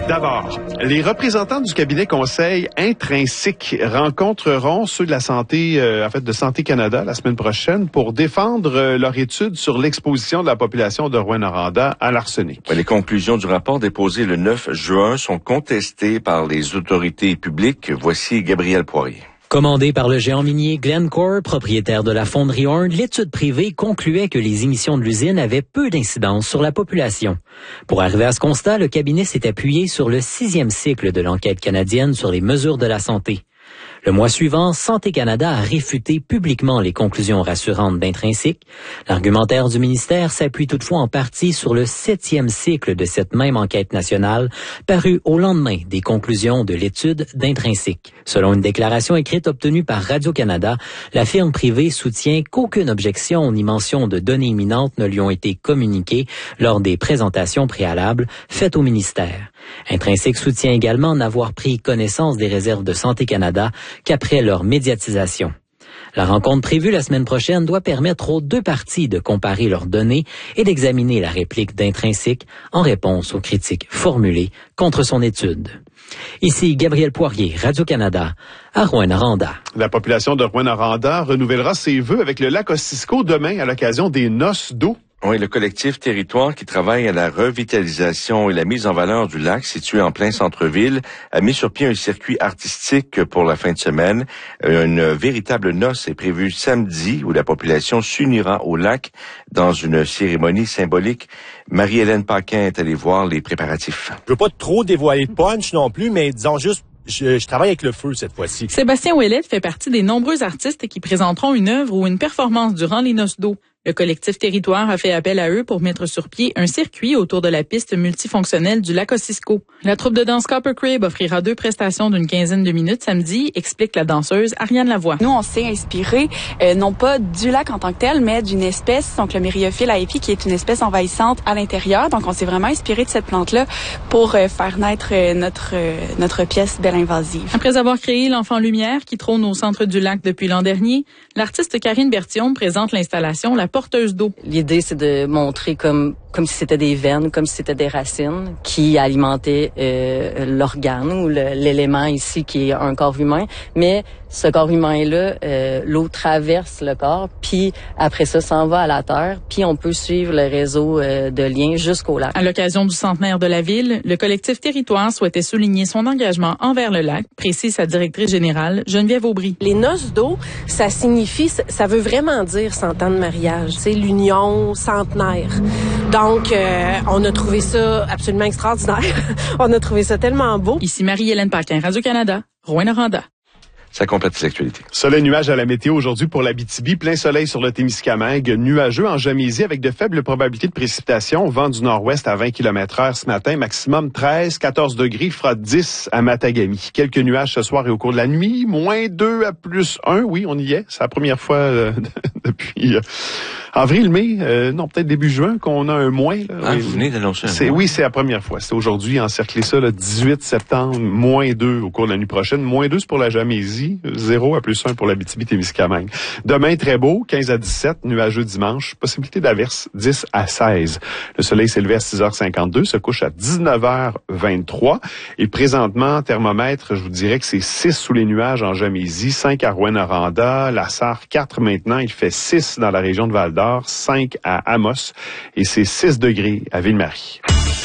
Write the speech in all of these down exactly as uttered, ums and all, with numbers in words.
D'abord, les représentants du cabinet conseil Intrinsic rencontreront ceux de la santé, euh, en fait, de Santé Canada la semaine prochaine pour défendre euh, leur étude sur l'exposition de la population de Rouyn-Noranda à l'arsenic. Les conclusions du rapport déposé le neuf juin sont contestées par les autorités publiques. Voici Gabriel Poirier. Commandée par le géant minier Glencore, propriétaire de la fonderie Horn, l'étude privée concluait que les émissions de l'usine avaient peu d'incidence sur la population. Pour arriver à ce constat, le cabinet s'est appuyé sur le sixième cycle de l'enquête canadienne sur les mesures de la santé. Le mois suivant, Santé Canada a réfuté publiquement les conclusions rassurantes d'Intrinsic. L'argumentaire du ministère s'appuie toutefois en partie sur le septième cycle de cette même enquête nationale, paru au lendemain des conclusions de l'étude d'Intrinsic. Selon une déclaration écrite obtenue par Radio-Canada, la firme privée soutient qu'aucune objection ni mention de données imminentes ne lui ont été communiquées lors des présentations préalables faites au ministère. Intrinsic soutient également n'avoir pris connaissance des réserves de Santé Canada qu'après leur médiatisation. La rencontre prévue la semaine prochaine doit permettre aux deux parties de comparer leurs données et d'examiner la réplique d'Intrinsic en réponse aux critiques formulées contre son étude. Ici Gabriel Poirier, Radio-Canada, à Rouyn-Noranda. La population de Rouyn-Noranda renouvellera ses vœux avec le lac Ossisco demain à l'occasion des Noces d'eau. Oui, le collectif Territoire qui travaille à la revitalisation et la mise en valeur du lac situé en plein centre-ville a mis sur pied un circuit artistique pour la fin de semaine. Une véritable noce est prévue samedi où la population s'unira au lac dans une cérémonie symbolique. Marie-Hélène Paquin est allée voir les préparatifs. Je veux pas trop dévoiler de punch non plus, mais disons juste Je, je travaille avec le feu cette fois-ci. Sébastien Ouellette fait partie des nombreux artistes qui présenteront une œuvre ou une performance durant les Noces d'eau. Le collectif Territoire a fait appel à eux pour mettre sur pied un circuit autour de la piste multifonctionnelle du lac Ossisco. La troupe de danse Copper Crib offrira deux prestations d'une quinzaine de minutes samedi, explique la danseuse Ariane Lavoie. Nous, on s'est inspiré euh, non pas du lac en tant que tel, mais d'une espèce, donc le Myriophylle aepi, qui est une espèce envahissante à l'intérieur. Donc, on s'est vraiment inspiré de cette plante-là pour euh, faire naître euh, notre euh, notre pièce Belle Invasive. Après avoir créé l'Enfant Lumière qui trône au centre du lac depuis l'an dernier, l'artiste Karine Berthiaume présente l'installation La Porteuse d'eau. L'idée, c'est de montrer comme comme si c'était des veines, comme si c'était des racines qui alimentaient euh, l'organe ou le, l'élément ici qui est un corps humain. Mais ce corps humain-là, euh, l'eau traverse le corps, puis après ça, s'en va à la terre, puis on peut suivre le réseau euh, de liens jusqu'au lac. À l'occasion du centenaire de la ville, le collectif Territoire souhaitait souligner son engagement envers le lac, précise sa directrice générale, Geneviève Aubry. Les noces d'eau, ça signifie, ça veut vraiment dire cent ans de mariage, c'est l'union centenaire. Donc, euh, on a trouvé ça absolument extraordinaire. On a trouvé ça tellement beau. Ici Marie-Hélène Paquin, Radio-Canada, Rouyn-Noranda. Ça complète l'actualité. Soleil nuage à la météo aujourd'hui pour l'Abitibi. Plein soleil sur le Témiscamingue. Nuageux en Jamaisie avec de faibles probabilités de précipitations. Vent du nord-ouest à vingt kilomètres heure ce matin. Maximum treize, quatorze degrés. Fera dix à Matagami. Quelques nuages ce soir et au cours de la nuit. Moins deux à plus un. Oui, on y est. C'est la première fois euh, depuis euh, avril, mai. Euh, non, peut-être début juin qu'on a un moins. Là. Ah, oui, vous venez d'annoncer un c'est, moins. Oui, c'est la première fois. C'est aujourd'hui encerclé ça, le dix-huit septembre. Moins deux au cours de la nuit prochaine. Moins deux, c'est pour la Jamaisie. zéro à plus un pour l'Abitibi-Témiscamingue. Demain, très beau, quinze à dix-sept, nuageux dimanche, possibilité d'averse, dix à seize. Le soleil s'est levé à six heures cinquante-deux, se couche à dix-neuf heures vingt-trois. Et présentement, thermomètre, je vous dirais que c'est six sous les nuages en Jamaisie, cinq à Rouyn-Noranda, La Sarre, quatre maintenant. Il fait six dans la région de Val-d'Or, cinq à Amos et c'est six degrés à Ville-Marie.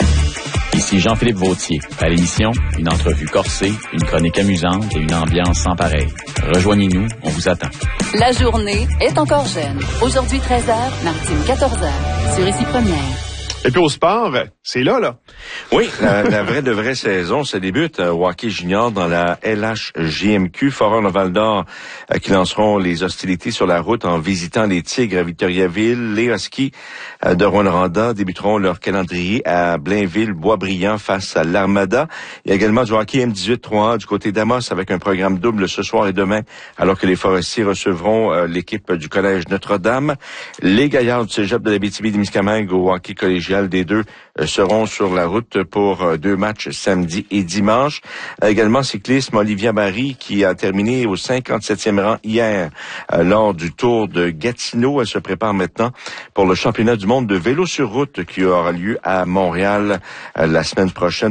Ici Jean-Philippe Vautier. À l'émission, une entrevue corsée, une chronique amusante et une ambiance sans pareil. Rejoignez-nous, on vous attend. La journée est encore jeune. Aujourd'hui treize heures, Martine quatorze heures. Sur Ici Première. Et puis au sport, c'est là, là. Oui, la, la vraie de vraie saison, ça débute euh, au hockey junior dans la L H J M Q. Foreurs de Val-d'Or euh, qui lanceront les hostilités sur la route en visitant les Tigres à Victoriaville. Les Huskies euh, de Rouyn-Noranda débuteront leur calendrier à Blainville, Boisbriand face à l'Armada. Il y a également du hockey M dix-huit trois A du côté d'Amos avec un programme double ce soir et demain, alors que les Forestiers recevront euh, l'équipe du Collège Notre-Dame. Les Gaillards du Cégep de l'Abitibi-Témiscamingue au hockey collégial des deux euh, seront sur la route pour euh, deux matchs samedi et dimanche. Euh, également cyclisme, Olivia Barry qui a terminé au cinquante-septième rang hier euh, lors du Tour de Gatineau. Elle se prépare maintenant pour le championnat du monde de vélo sur route qui aura lieu à Montréal euh, la semaine prochaine.